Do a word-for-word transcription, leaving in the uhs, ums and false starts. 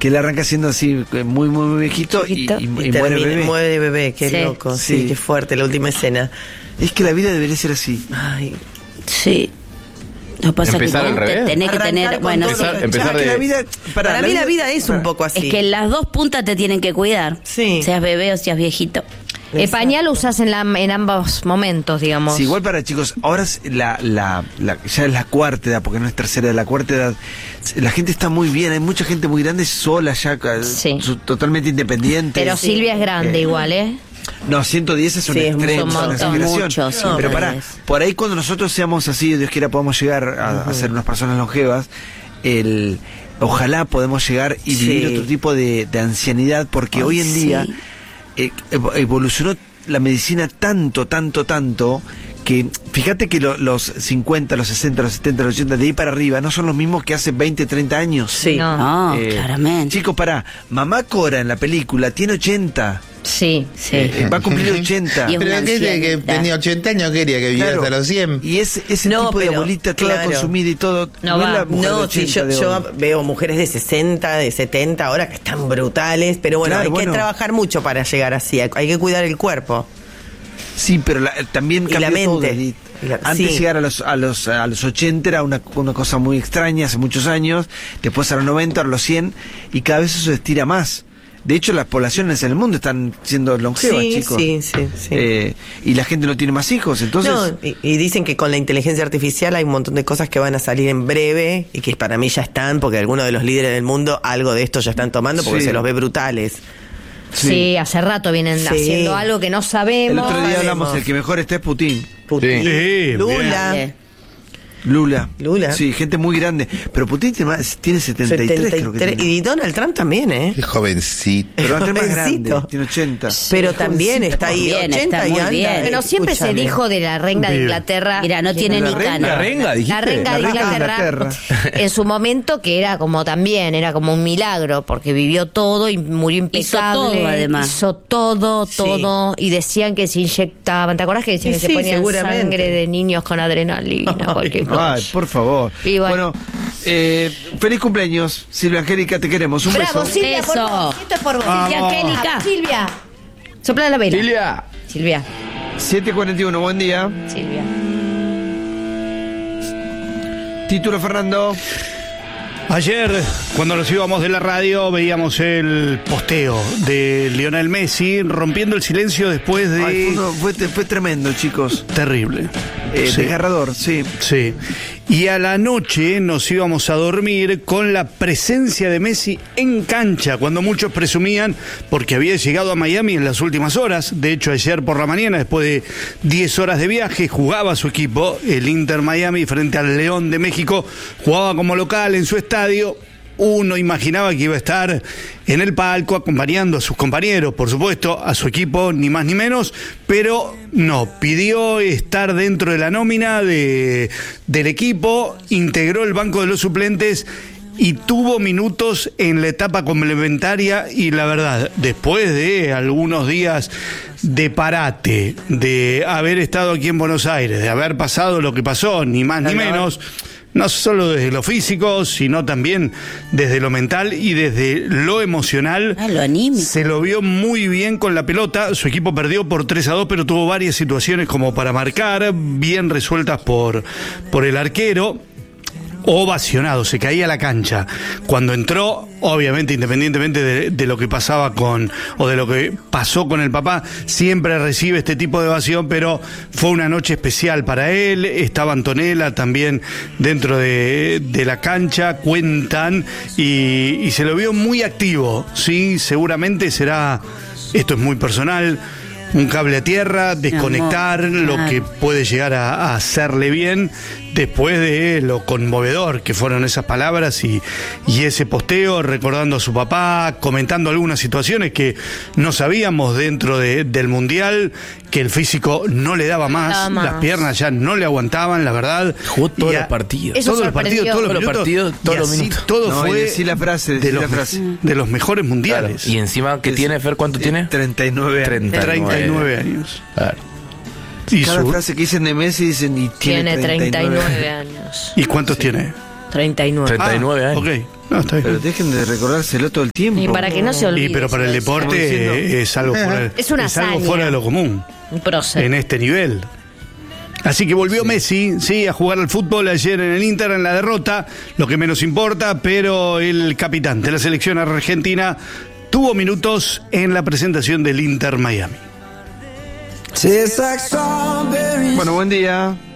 que él arranca siendo así muy, muy, muy viejito y, y, y, y y muere bebé. Muere bebé, qué Sí. loco, sí, Sí. qué fuerte, la última escena. Es que la vida debería ser así. Ay, Sí. Lo que pasa Empezar es que al revés. tenés que Arrancar tener, con bueno, todo sí. Empezar- empezar Ya, que de- la vida, para, para mí la vida es un poco así. Es que las dos puntas te tienen que cuidar. Sí. Seas bebé o seas viejito. El pañal lo usás en, la, en ambos momentos, digamos. Sí, igual para chicos, ahora es la, la, la, ya es la cuarta edad, porque no es tercera edad, la cuarta edad. La gente está muy bien, hay mucha gente muy grande sola ya, Sí. su- totalmente independiente. Pero Silvia es grande Eh, igual, ¿eh? No, ciento diez es un Sí, es extremo, mucho, es una montón. exageración. Mucho, ciento Pero diez. pará, por ahí cuando nosotros seamos así, Dios quiera podamos llegar a, a ser unas personas longevas, el ojalá podemos llegar y Sí. vivir otro tipo de, de ancianidad, porque Ay, hoy en sí. día eh, evo- evolucionó la medicina tanto, tanto, tanto, que fíjate que lo- los cincuenta, los sesenta, los setenta, los ochenta, de ahí para arriba, no son los mismos que hace veinte, treinta años. Sí. No. No, Eh, claramente. Chicos, pará, mamá Cora en la película tiene ochenta, Sí. Sí. eh, va a cumplir ochenta. Y es Pero una que, que ancianita. tenía ochenta años, quería que viviera Claro. hasta los cien. Y ese, ese No, tipo de pero, abuelita toda claro. consumida y todo. No es va. la mujer de No, sí, ochenta yo, de yo hoy. veo mujeres de sesenta, de setenta ahora que están brutales, pero bueno, Claro, hay bueno. que trabajar mucho para llegar así, hay hay que cuidar el cuerpo. Sí, pero la- también Y la cambió todo, mente. Edith. Y la- Antes sí. llegar a los, a los a los ochenta era una, una cosa muy extraña, hace muchos años, después a los noventa, ahora a los cien, y cada vez eso se estira más. De hecho, las poblaciones en el mundo están siendo longevas, Sí, chicos. sí, sí, sí. Eh, y la gente no tiene más hijos, entonces... No, y, y dicen que con la inteligencia artificial hay un montón de cosas que van a salir en breve y que para mí ya están, porque algunos de los líderes del mundo algo de esto ya están tomando porque Sí. se los ve brutales. Sí, hace rato vienen Sí. haciendo algo que no el sabemos. otro día sabemos. hablamos, el que mejor está es Putin. Putin. Sí, Lula. Bien. Lula. Lula. Sí, gente muy grande. Pero Putin tiene, más- tiene setenta y tres, creo que setenta y tres. tiene. Y Donald Trump también, ¿eh? Qué jovencito. Pero antes más Jovencito. grande, tiene ochenta. Pero también está ahí Bien, ochenta está y muy anda. bien. Pero siempre se Escúchame. dijo de la reina de Bien. Inglaterra. Mira, no que- tiene la ni reina. cana. La renga, dijiste. La reina La de reina de Inglaterra, Inglaterra. en su momento, que era como también, era como un milagro, porque vivió todo y murió impecable. todo, además. Hizo todo, Sí. todo. Y decían que se inyectaban. ¿Te acuerdas que decían Sí, que sí, se ponían seguramente. sangre de niños con adrenalina? cualquier cosa? Ay, por favor. Y bueno. Bueno, eh, feliz cumpleaños, Silvia Angélica, te queremos. Un Bravo, beso. Silvia, por Eso. vos. Esto es por vos. Silvia Vamos. Angélica. Silvia. Sopla la vela. Silvia. Silvia. siete cuarenta y uno, buen día. Silvia. Título, Fernando. Ayer, cuando nos íbamos de la radio, veíamos el posteo de Lionel Messi rompiendo el silencio después de... Ay, fue, uno- fue, fue tremendo, chicos. Terrible. Eh, Sí. Desgarrador, sí. Sí. Y a la noche nos íbamos a dormir con la presencia de Messi en cancha, cuando muchos presumían porque había llegado a Miami en las últimas horas. De hecho, ayer por la mañana, después de diez horas de viaje, jugaba su equipo, el Inter Miami, frente al León de México. Jugaba como local en su estadio. Uno imaginaba que iba a estar en el palco acompañando a sus compañeros, por supuesto, a su equipo, ni más ni menos, pero no, pidió estar dentro de la nómina de, del equipo, integró el banco de los suplentes y tuvo minutos en la etapa complementaria y la verdad, después de algunos días de parate, de haber estado aquí en Buenos Aires, de haber pasado lo que pasó, ni más ni menos, no solo desde lo físico, sino también desde lo mental y desde lo emocional. Ah, lo anímico. Se lo vio muy bien con la pelota. Su equipo perdió por tres a dos, pero tuvo varias situaciones como para marcar, bien resueltas por, por el arquero. Ovacionado, se caía a la cancha. Cuando entró, obviamente, independientemente de, de lo que pasaba con, o de lo que pasó con el papá, siempre recibe este tipo de ovación, pero fue una noche especial para él. Estaba Antonella también dentro de, de la cancha, cuentan, y, y se lo vio muy activo. Sí, seguramente será, esto es muy personal, un cable a tierra, desconectar amor, lo claro. que puede llegar a, a hacerle bien después de lo conmovedor que fueron esas palabras y, y ese posteo, recordando a su papá, comentando algunas situaciones que no sabíamos dentro de, del Mundial, que el físico no le daba más, Daba más. las piernas ya no le aguantaban, la verdad. Jugó todos Y a- los partidos. Eso todos los partidos, sorprendió. todos los Todos los minutos, partidos, todos y los así minutos. todo No, y fue decí la frase, decí de, los, la frase. de los mejores Claro. mundiales. Y encima, ¿qué tiene, Fer? ¿Cuánto tiene? treinta y nueve años. treinta y nueve años. Claro. Y, Cada su- frase que dicen de Messi dicen y tiene, Tiene treinta y nueve años. años. ¿Y cuántos tiene? treinta y nueve. treinta y nueve años. Ok, no, está bien. Pero dejen de recordárselo todo el tiempo. Y para que no se olvide. Y pero para el eso. deporte Estamos diciendo- es algo fuera, Es una es algo hazaña. fuera de lo común Un prócer. en este nivel. Así que volvió Messi, sí, a jugar al fútbol ayer en el Inter en la derrota, lo que menos importa, pero el capitán de la selección argentina tuvo minutos en la presentación del Inter Miami. Bueno, buen día.